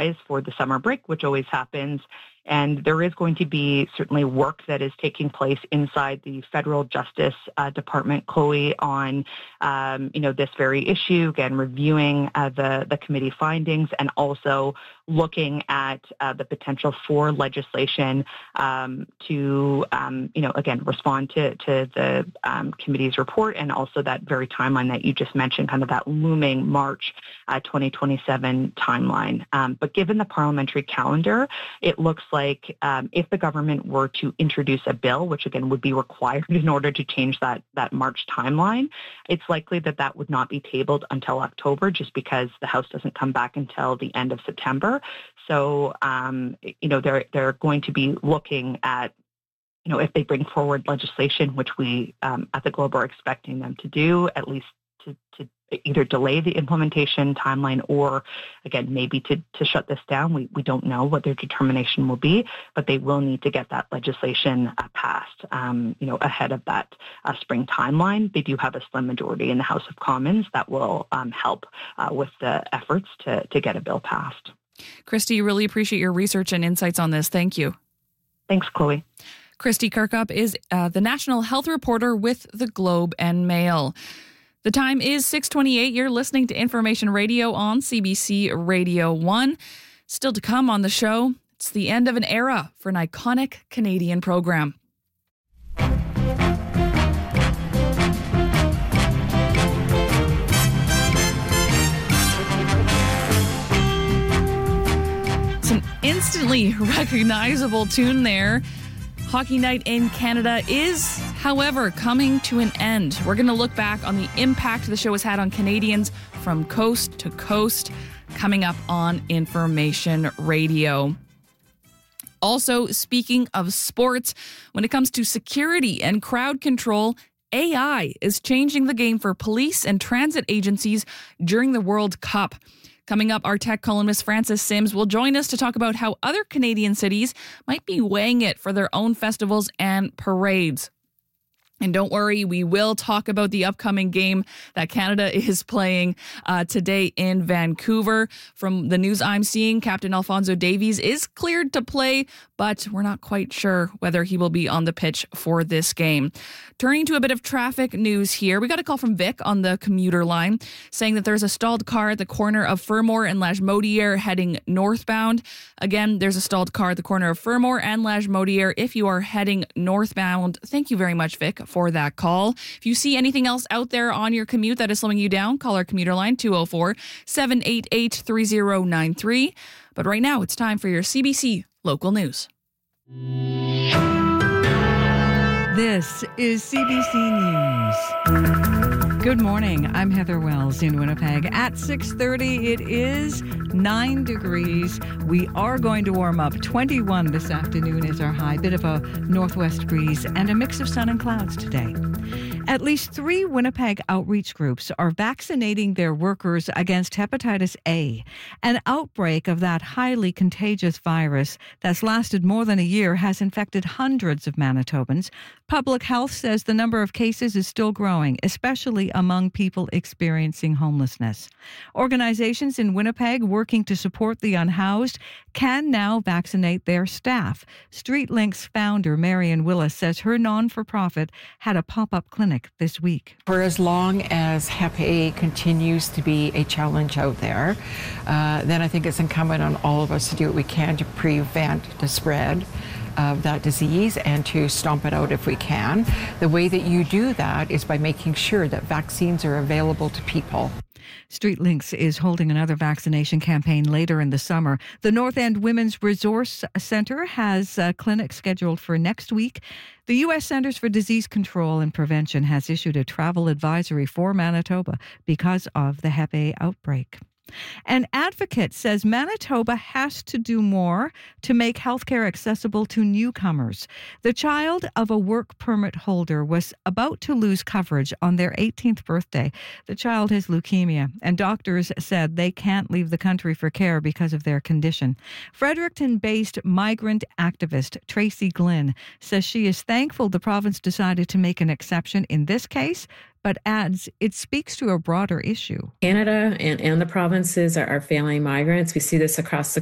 rise for the summer break, which always happens. And there is going to be certainly work that is taking place inside the Federal Justice Department, Chloe, on this very issue. Again, reviewing the committee findings and also looking at the potential for legislation to again respond to the committee's report, and also that very timeline that you just mentioned, kind of that looming March 2027 timeline. But given the parliamentary calendar, it looks like if the government were to introduce a bill, which again would be required in order to change that March timeline, it's likely that would not be tabled until October, just because the House doesn't come back until the end of September. So, they're going to be looking at, if they bring forward legislation, which we at the Globe are expecting them to do, at least to either delay the implementation timeline or, again, maybe to shut this down. We don't know what their determination will be, but they will need to get that legislation passed, ahead of that spring timeline. They do have a slim majority in the House of Commons that will help with the efforts to get a bill passed. Kristy, really appreciate your research and insights on this. Thank you. Thanks, Chloe. Kristy Kirkup is the national health reporter with the Globe and Mail. The time is 6:28. You're listening to Information Radio on CBC Radio 1. Still to come on the show, it's the end of an era for an iconic Canadian program. It's an instantly recognizable tune there. Hockey Night in Canada is, however, coming to an end. We're going to look back on the impact the show has had on Canadians from coast to coast, coming up on Information Radio. Also, speaking of sports, when it comes to security and crowd control, AI is changing the game for police and transit agencies during the World Cup. Coming up, our tech columnist Francis Sims will join us to talk about how other Canadian cities might be weighing it for their own festivals and parades. And don't worry, we will talk about the upcoming game that Canada is playing today in Vancouver. From the news I'm seeing, Captain Alphonso Davies is cleared to play, but we're not quite sure whether he will be on the pitch for this game. Turning to a bit of traffic news here, we got a call from Vic on the commuter line saying that there's a stalled car at the corner of Fermor and Lagimodiere heading northbound. Again, there's a stalled car at the corner of Fermor and Lagimodiere if you are heading northbound. Thank you very much, Vic, for that call. If you see anything else out there on your commute that is slowing you down, call our commuter line 204-788-3093. But right now, it's time for your CBC Local News. This is CBC News. Good morning. I'm Heather Wells in Winnipeg. At 6:30, it is 9 degrees. We are going to warm up. 21 this afternoon is our high. Bit of a northwest breeze and a mix of sun and clouds today. At least 3 Winnipeg outreach groups are vaccinating their workers against hepatitis A. An outbreak of that highly contagious virus that's lasted more than a year has infected hundreds of Manitobans. Public Health says the number of cases is still growing, especially among people experiencing homelessness. Organizations in Winnipeg working to support the unhoused can now vaccinate their staff. StreetLinks founder Marion Willis says her non-for-profit had a pop-up clinic this week. For as long as Hep A continues to be a challenge out there, then I think it's incumbent on all of us to do what we can to prevent the spread of that disease and to stomp it out if we can. The way that you do that is by making sure that vaccines are available to people. StreetLinks is holding another vaccination campaign later in the summer. The North End Women's Resource Centre has a clinic scheduled for next week. The U.S. Centers for Disease Control and Prevention has issued a travel advisory for Manitoba because of the Hep A outbreak. An advocate says Manitoba has to do more to make healthcare accessible to newcomers. The child of a work permit holder was about to lose coverage on their 18th birthday. The child has leukemia, and doctors said they can't leave the country for care because of their condition. Fredericton-based migrant activist Tracy Glynn says she is thankful the province decided to make an exception in this case, but adds it speaks to a broader issue. Canada and the provinces are failing migrants. We see this across the